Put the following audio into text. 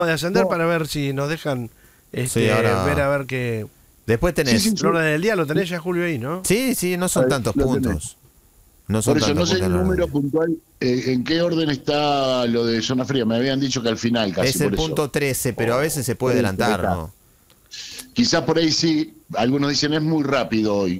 de ascender No, para ver si nos dejan Sí, ahora. ver a ver qué. Después sí, tenés. sí, El orden del día lo tenés ya, Julio, ahí, ¿no? Sí, sí, no son tantos lo tenés. puntos. No Por son eso, tantos no sé puntos el la número verdad. puntual, en qué orden está lo de zona fría. Me habían dicho que al final, casi Es el por eso. punto 13, pero a veces se puede Por eso, ahí adelantar, está. ¿no? Quizás por ahí sí, algunos dicen es muy rápido hoy.